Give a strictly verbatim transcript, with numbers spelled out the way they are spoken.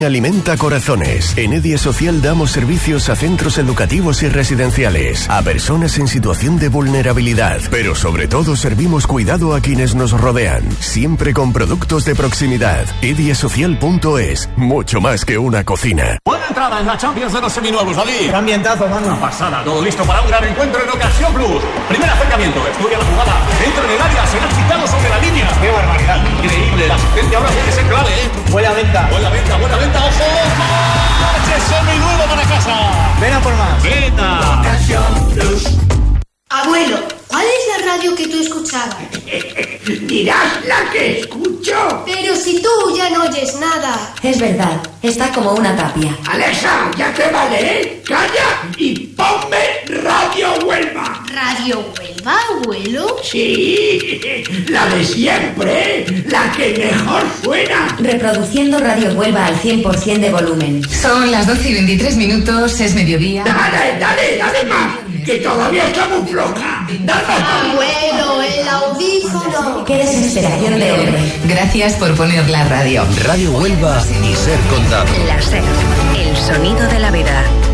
Alimenta corazones. En Edia Social damos servicios a centros educativos y residenciales, a personas en situación de vulnerabilidad, pero sobre todo servimos cuidado a quienes nos rodean, siempre con productos de proximidad. edia social punto es, mucho más que una cocina. Buena entrada en la Champions de los seminuevos, David. Qué ambientazo, mano. Una pasada, todo listo para un gran encuentro en Ocasión Plus. Primer acercamiento, estudia la jugada, entra en el área, será quitado sobre la línea. Qué barbaridad. Increíble, la asistencia ahora puede ser clave, ¿eh? Buena venta. Buena venta, buena venta. ¡Ojo, ojo! ¡Seminuevo para casa! Ven a por más. ¡Venta! Ocasión Plus. Abuelo, ¿cuál es la radio que tú escuchabas? Dirás la que escucho. Pero si tú ya no oyes nada. Es verdad, está como una tapia. Alexa, ya te vale, ¿eh? Calla y ponme Radio Huelva. ¿Radio Huelva, abuelo? Sí, la de siempre, la que mejor suena. Reproduciendo Radio Huelva al cien por ciento de volumen. Son las doce y veintitrés minutos, es mediodía. Dale, dale, dale más, que todavía está muy floja. Dale. Abuelo, el audífono. Qué desesperación de hombre. Gracias por poner la radio. Radio Huelva y Ser Condado. La Ser, el sonido de la vida.